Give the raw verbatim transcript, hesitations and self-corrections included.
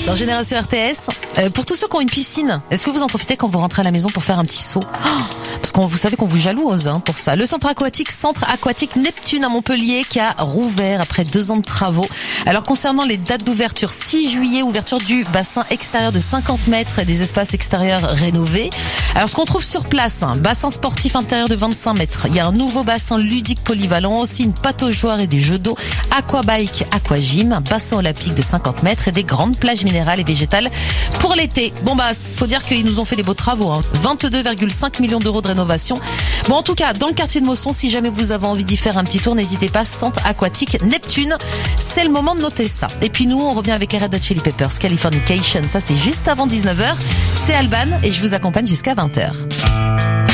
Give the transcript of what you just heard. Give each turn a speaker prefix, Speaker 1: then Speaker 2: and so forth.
Speaker 1: Dans Génération R T S, euh, pour tous ceux qui ont une piscine, est-ce que vous en profitez quand vous rentrez à la maison pour faire un petit saut? oh, Parce que vous savez qu'on vous jalouse hein, pour ça. Le centre aquatique, centre aquatique Neptune à Montpellier qui a rouvert après deux ans de travaux. Alors concernant les dates d'ouverture, six juillet, ouverture du bassin extérieur de cinquante mètres et des espaces extérieurs rénovés. Alors ce qu'on trouve sur place, un bassin sportif intérieur de vingt-cinq mètres. Il y a un nouveau bassin ludique polyvalent, aussi une pataugeoire et des jeux d'eau, aquabike, aquagym, un bassin olympique de cinquante mètres et des grandes plages minérales et végétales pour l'été. Bon bah, faut dire qu'ils nous ont fait des beaux travaux, hein. vingt-deux virgule cinq millions d'euros de rénovation. Bon, en tout cas, dans le quartier de Mosson, si jamais vous avez envie d'y faire un petit tour, n'hésitez pas, centre aquatique Neptune. C'est le moment de noter ça. Et puis nous, on revient avec les Red Hot Chili Peppers, Californication. Ça, c'est juste avant dix-neuf heures. C'est Alban et je vous accompagne jusqu'à vingt heures.